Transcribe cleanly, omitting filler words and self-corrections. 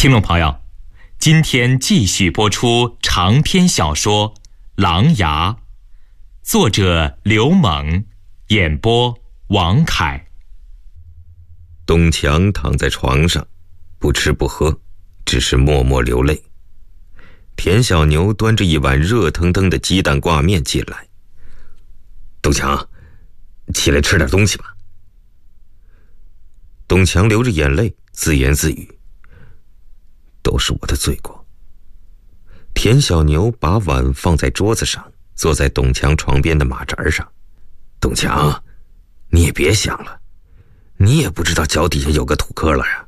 听众朋友，今天继续播出长篇小说《狼牙》，作者刘猛，演播王凯。 董强躺在床上，不吃不喝，只是默默流泪。田小牛端着一碗热腾腾的鸡蛋挂面进来。董强，起来吃点东西吧。董强流着眼泪，自言自语：都是我的罪过。田小牛把碗放在桌子上，坐在董强床边的马扎上。董强，你也别想了，你也不知道脚底下有个土坷垃啊。